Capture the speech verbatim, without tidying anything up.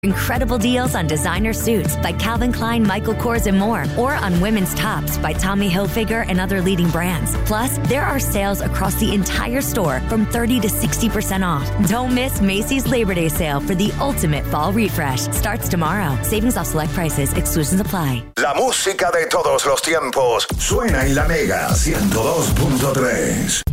Incredible deals on designer suits by Calvin Klein, Michael Kors, and more, or on women's tops by Tommy Hilfiger and other leading brands. Plus, there are sales across the entire store from thirty to sixty percent off. Don't miss Macy's Labor Day sale for the ultimate fall refresh. Starts tomorrow. Savings off select prices. Exclusions apply. La música de todos los tiempos suena en La Mega ciento dos punto tres.